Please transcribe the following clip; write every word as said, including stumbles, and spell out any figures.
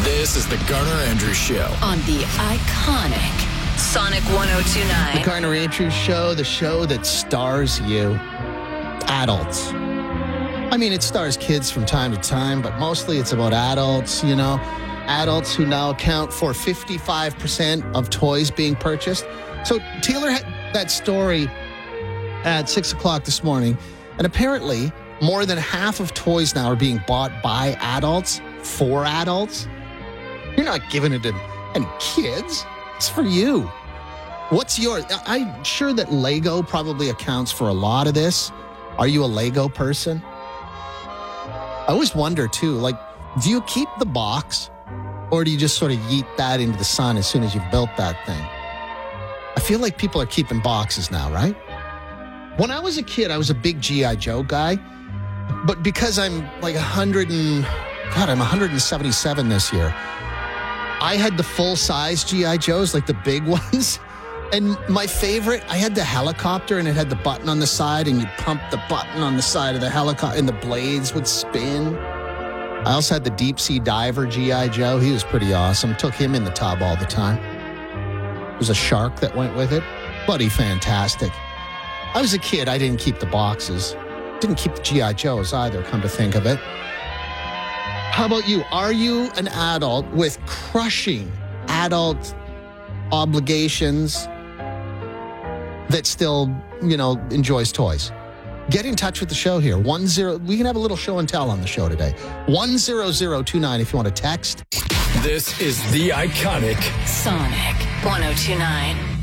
This is the Garner Andrews Show on the iconic Sonic one oh two point nine. The Garner Andrews Show, the show that stars you, adults. I mean, it stars kids from time to time, but mostly it's about adults, you know, adults who now account for fifty-five percent of toys being purchased. So Taylor had that story at six o'clock this morning, and apparently more than half of toys now are being bought by adults for adults. You're not giving it to any kids. It's for you. What's yours? I'm sure that Lego probably accounts for a lot of this. Are you a Lego person? I always wonder, too, like, do you keep the box or do you just sort of yeet that into the sun as soon as you've built that thing? I feel like people are keeping boxes now, right? When I was a kid, I was a big G I. Joe guy. But because I'm like one hundred and, God, I'm one hundred seventy-seven this year, I had the full-size G I. Joes, like the big ones. And my favorite, I had the helicopter, and it had the button on the side, and you'd pump the button on the side of the helicopter, and the blades would spin. I also had the deep-sea diver G I. Joe. He was pretty awesome. Took him in the tub all the time. There was a shark that went with it. Bloody fantastic. I was a kid. I didn't keep the boxes. Didn't keep the G I. Joes either, come to think of it. How about you? Are you an adult with crushing adult obligations that still, you know, enjoys toys? Get in touch with the show here. One zero. We can have a little show and tell on the show today. One zero zero two nine if you want to text. This is the iconic Sonic one oh two point nine.